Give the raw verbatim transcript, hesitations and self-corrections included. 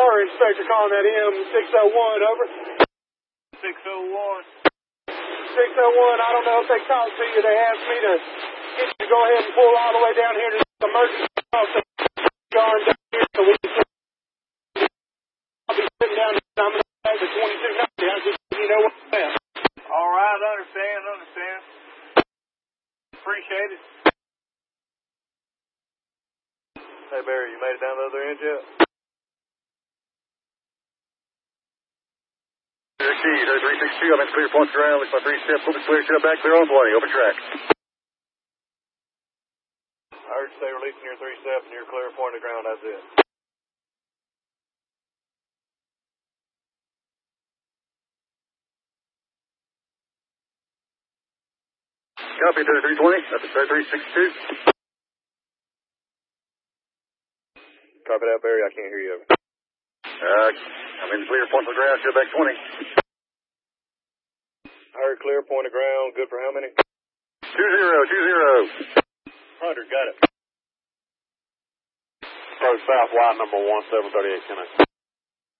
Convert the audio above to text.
Fur inspector calling that M six oh one, over. six oh one. six oh one, I don't know if they talked to you. They asked me to get you to go ahead and pull all the way down here to the emergency house. Down here so we can... I'll be sitting down here. I'm going to take the twenty-two ninety. I just, you know what's that. All right, understand, understand. Appreciate it. Hey, Barry, you made it down the other end yet? Keys, three six two, I'm in clear points ground. Looks like three step, open clear, step back, clear on twenty, open track. I heard you say releasing your three step and you're clear point of ground, that's it. Copy, thirty-three twenty, that's thirty-three sixty-two. Copy that, Barry, I can't hear you. Uh, I'm in clear points of ground, step back twenty. I heard clear point of ground, good for how many? Two zero, two zero. Hundred, got it. Approach south, wide number one, seven thirty-eight, ten.